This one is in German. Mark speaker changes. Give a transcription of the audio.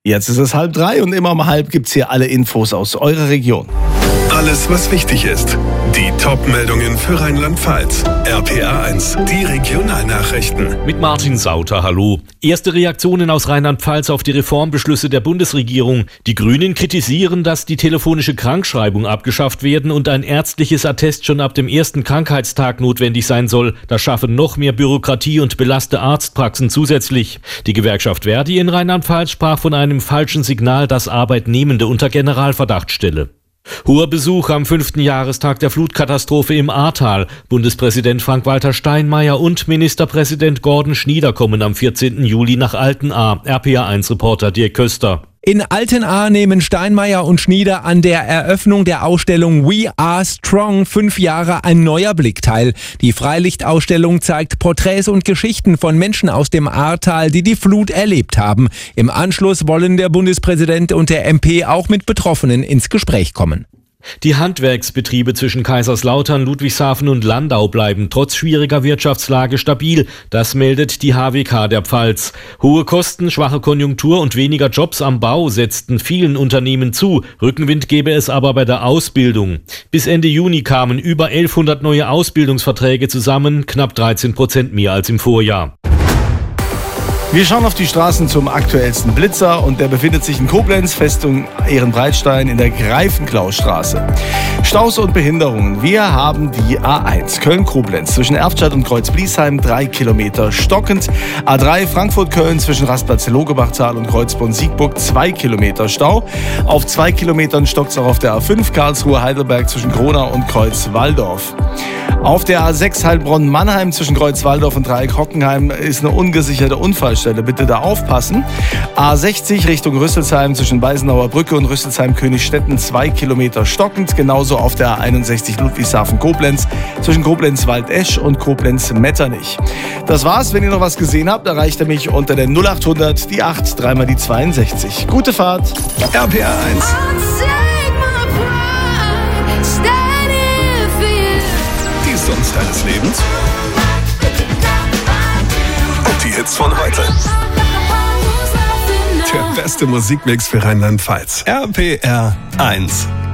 Speaker 1: Jetzt ist es 2:30 und immer um halb gibt's hier alle Infos aus eurer Region.
Speaker 2: Alles, was wichtig ist. Die Top-Meldungen für Rheinland-Pfalz. RPA 1, die Regionalnachrichten.
Speaker 3: Mit Martin Sauter, hallo. Erste Reaktionen aus Rheinland-Pfalz auf die Reformbeschlüsse der Bundesregierung. Die Grünen kritisieren, dass die telefonische Krankschreibung abgeschafft werden und ein ärztliches Attest schon ab dem ersten Krankheitstag notwendig sein soll. Das schaffe noch mehr Bürokratie und belaste Arztpraxen zusätzlich. Die Gewerkschaft Verdi in Rheinland-Pfalz sprach von einem falschen Signal, das Arbeitnehmende unter Generalverdacht stelle. Hoher Besuch am 5. Jahrestag der Flutkatastrophe im Ahrtal. Bundespräsident Frank-Walter Steinmeier und Ministerpräsident Gordon Schnieder kommen am 14. Juli nach Altenahr. RPA1-Reporter Dirk Köster.
Speaker 4: In Altenahr nehmen Steinmeier und Schnieder an der Eröffnung der Ausstellung We Are Strong 5 Jahre ein neuer Blick teil. Die Freilichtausstellung zeigt Porträts und Geschichten von Menschen aus dem Ahrtal, die die Flut erlebt haben. Im Anschluss wollen der Bundespräsident und der MP auch mit Betroffenen ins Gespräch kommen.
Speaker 3: Die Handwerksbetriebe zwischen Kaiserslautern, Ludwigshafen und Landau bleiben trotz schwieriger Wirtschaftslage stabil. Das meldet die HWK der Pfalz. Hohe Kosten, schwache Konjunktur und weniger Jobs am Bau setzten vielen Unternehmen zu. Rückenwind gebe es aber bei der Ausbildung. Bis Ende Juni kamen über 1100 neue Ausbildungsverträge zusammen, knapp 13% mehr als im Vorjahr.
Speaker 1: Wir schauen auf die Straßen zum aktuellsten Blitzer und der befindet sich in Koblenz, Festung Ehrenbreitstein in der Greifenklaustraße. Staus und Behinderungen. Wir haben die A1 Köln-Koblenz zwischen Erftstadt und Kreuz-Bliesheim 3 Kilometer stockend. A3 Frankfurt-Köln zwischen Rastplatz-Logebachtal und Kreuzborn-Siegburg 2 Kilometer Stau. Auf 2 Kilometern stockt es auch auf der A5 Karlsruhe-Heidelberg zwischen Gronau und Kreuz-Walldorf. Auf der A6 Heilbronn-Mannheim zwischen Kreuz-Walldorf und Dreieck-Hockenheim ist eine ungesicherte Unfallstelle. Bitte da aufpassen. A60 Richtung Rüsselsheim zwischen Beisenauer Brücke und Rüsselsheim-Königstetten 2 Kilometer stockend. Genauso auf der A61 Ludwigshafen-Koblenz zwischen Koblenz-Waldesch und Koblenz-Metternich. Das war's. Wenn ihr noch was gesehen habt, erreicht ihr mich unter der 0800 die 8 dreimal die 62. Gute Fahrt.
Speaker 2: RPA 1. Die Songs deines Lebens. Und die Hits von heute. Der beste Musikmix für Rheinland-Pfalz. RPR 1.